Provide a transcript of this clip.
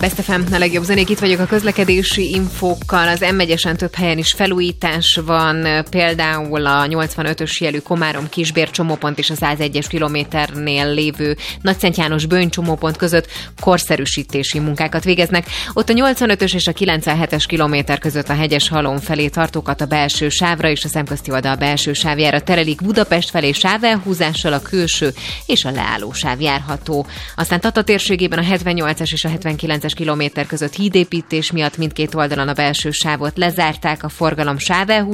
Best FM, a legjobb zenék, itt vagyok a közlekedési infókkal. Az M1-esen több helyen is felújítás van, például a 85-ös jelű Komárom-Kisbér csomópont és a 101-es kilométernél lévő Nagyszent János-Böny csomópont között korszerűsítési munkákat végeznek. Ott a 85-ös és a 97-es kilométer között a Hegyes-Halom felé tartókat a belső sávra és a szemközti oldal belső sávjára terelik. Budapest felé sávelhúzással a külső és a leállósáv járható. Aztán Tata térségében a 78-es és a 79-es kilométer között hídépítés miatt mindkét oldalon a belső sávot lezárták, a forgalom sávelhúzással